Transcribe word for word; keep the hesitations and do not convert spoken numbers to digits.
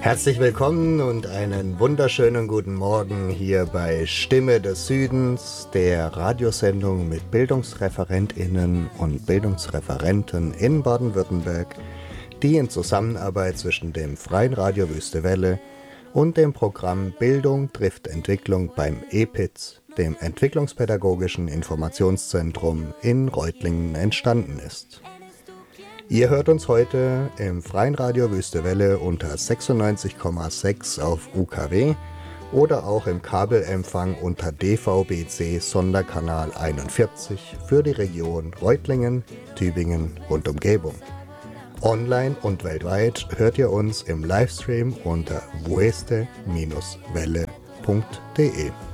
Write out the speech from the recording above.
Herzlich willkommen und einen wunderschönen guten Morgen hier bei Stimme des Südens, der Radiosendung mit BildungsreferentInnen und Bildungsreferenten in Baden-Württemberg, die in Zusammenarbeit zwischen dem Freien Radio Wüste Welle und dem Programm Bildung trifft Entwicklung beim E P I Z, dem Entwicklungspädagogischen Informationszentrum in Reutlingen, entstanden ist. Ihr hört uns heute im Freien Radio Wüste Welle unter sechsundneunzig Komma sechs auf U K W oder auch im Kabelempfang unter D V B C Sonderkanal einundvierzig für die Region Reutlingen, Tübingen und Umgebung. Online und weltweit hört ihr uns im Livestream unter vueste Bindestrich welle punkt de.